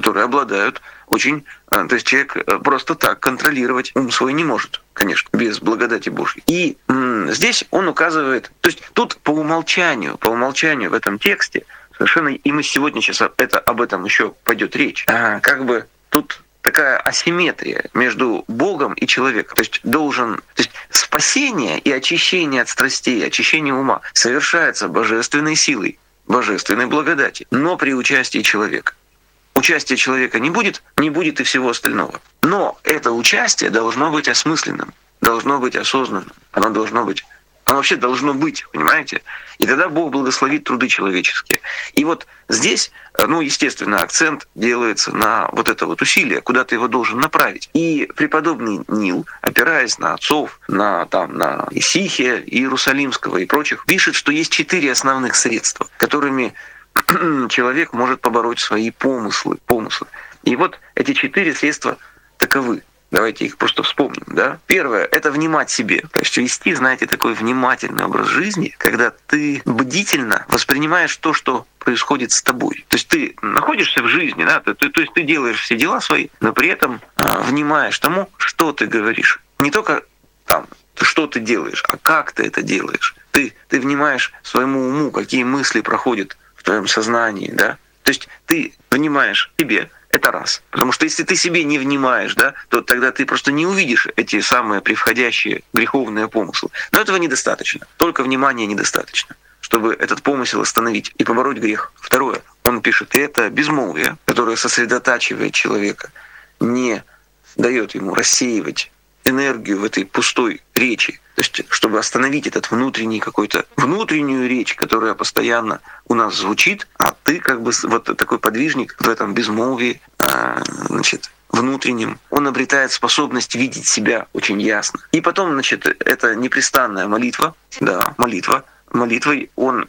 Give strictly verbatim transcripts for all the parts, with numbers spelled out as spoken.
которые обладают очень... То есть человек просто так контролировать ум свой не может, конечно, без благодати Божьей. И м, здесь он указывает... То есть тут по умолчанию, по умолчанию в этом тексте совершенно... И мы сегодня сейчас это, об этом еще пойдет речь. А, как бы тут такая асимметрия между Богом и человеком. То есть должен... То есть спасение и очищение от страстей, очищение ума совершается божественной силой, божественной благодати, но при участии человека. Участия человека не будет, не будет и всего остального. Но это участие должно быть осмысленным, должно быть осознанным, оно должно быть, оно вообще должно быть, понимаете? И тогда Бог благословит труды человеческие. И вот здесь, ну, естественно, акцент делается на вот это вот усилие, куда ты его должен направить. И преподобный Нил, опираясь на отцов, на, там, на Исихия, Иерусалимского и прочих, пишет, что есть четыре основных средства, которыми человек может побороть свои помыслы, помыслы. И вот эти четыре средства таковы. Давайте их просто вспомним. Да? Первое — это внимать себе. То есть вести, знаете, такой внимательный образ жизни, когда ты бдительно воспринимаешь то, что происходит с тобой. То есть ты находишься в жизни, да? ты, ты, то есть ты делаешь все дела свои, но при этом а, внимаешь тому, что ты говоришь. Не только там, что ты делаешь, а как ты это делаешь. Ты, ты внимаешь своему уму, какие мысли проходят в твоем сознании, да? То есть ты внимаешь себе, это раз. Потому что если ты себе не внимаешь, да, то тогда ты просто не увидишь эти самые превходящие греховные помыслы. Но этого недостаточно. Только внимания недостаточно, чтобы этот помысел остановить и побороть грех. Второе. Он пишет, это безмолвие, которое сосредотачивает человека, не дает ему рассеивать энергию в этой пустой речи. То есть, чтобы остановить этот внутренний какой-то, внутреннюю речь, которая постоянно у нас звучит, а ты как бы вот такой подвижник в этом безмолвии, значит, внутреннем, он обретает способность видеть себя очень ясно. И потом, значит, это непрестанная молитва, да, молитва. Молитвой он,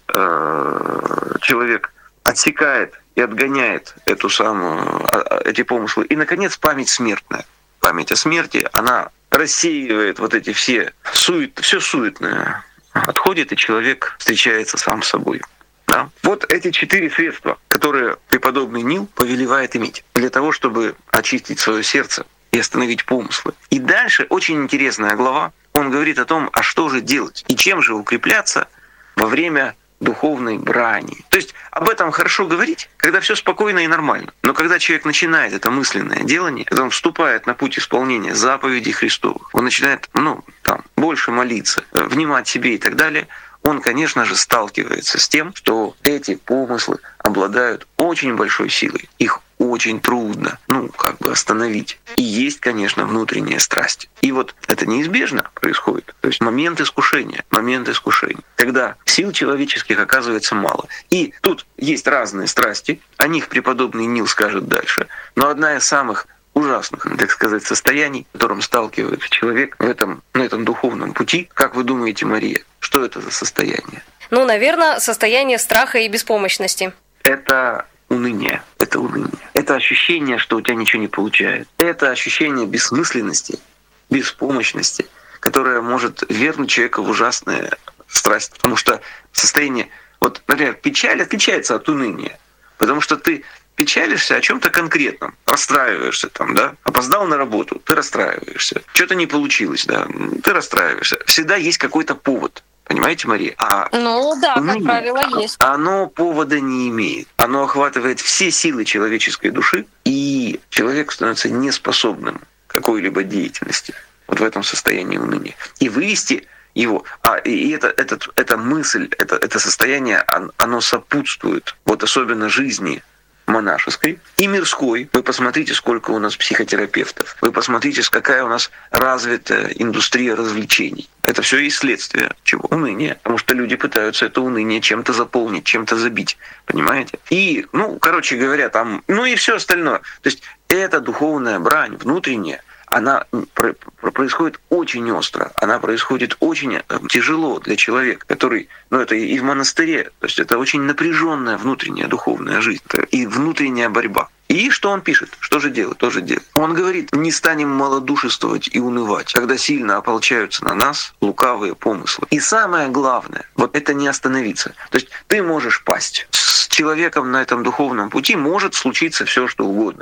э, человек, отсекает и отгоняет эту самую, эти помыслы. И, наконец, память смертная. Память о смерти, она рассеивает вот эти все сует, все суетное, отходит, и человек встречается сам с собой. Да? Вот эти четыре средства, которые преподобный Нил повелевает иметь для того, чтобы очистить свое сердце и остановить помыслы. И дальше очень интересная глава. Он говорит о том, а что же делать и чем же укрепляться во время духовной брани. То есть об этом хорошо говорить, когда все спокойно и нормально. Но когда человек начинает это мысленное делание, когда он вступает на путь исполнения заповедей Христовых, он начинает, ну, там, больше молиться, внимать себе и так далее, он, конечно же, сталкивается с тем, что эти помыслы обладают очень большой силой. Их очень трудно, ну, как бы остановить. И есть, конечно, внутренняя страсть. И вот это неизбежно происходит. То есть момент искушения, момент искушения, когда сил человеческих оказывается мало. И тут есть разные страсти, о них преподобный Нил скажет дальше. Но одна из самых ужасных, так сказать, состояний, в котором сталкивается человек в этом, на этом духовном пути, как вы думаете, Мария, что это за состояние? Ну, наверное, состояние страха и беспомощности. Это уныние. Это уныние. Это ощущение, что у тебя ничего не получается. Это ощущение бессмысленности, беспомощности, которое может вернуть человека в ужасную страсть. Потому что состояние, вот, например, печаль отличается от уныния. Потому что ты печалишься о чем-то конкретном, расстраиваешься там, да, опоздал на работу, ты расстраиваешься, что-то не получилось, да, ты расстраиваешься. Всегда есть какой-то повод. Понимаете, Мария? А ну да, уныние, как правило, есть. Оно повода не имеет. Оно охватывает все силы человеческой души, и человек становится неспособным к какой-либо деятельности вот в этом состоянии уныния. И вывести его, а и это, этот, эта мысль, это, это состояние, оно сопутствует вот особенно жизни монашеской и мирской. Вы посмотрите, сколько у нас психотерапевтов. Вы посмотрите, какая у нас развитая индустрия развлечений. Это все и следствие чего? Уныния. Потому что люди пытаются это уныние чем-то заполнить, чем-то забить. Понимаете? И, ну, короче говоря, там, ну и все остальное. То есть эта духовная брань внутренняя, она происходит очень остро, она происходит очень тяжело для человека, который, ну это и в монастыре, то есть это очень напряженная внутренняя духовная жизнь и внутренняя борьба. И что он пишет? Что же делать? Тоже делать. Он говорит, не станем малодушествовать и унывать, когда сильно ополчаются на нас лукавые помыслы. И самое главное, вот это не остановиться. То есть ты можешь пасть. С человеком на этом духовном пути может случиться все, что угодно.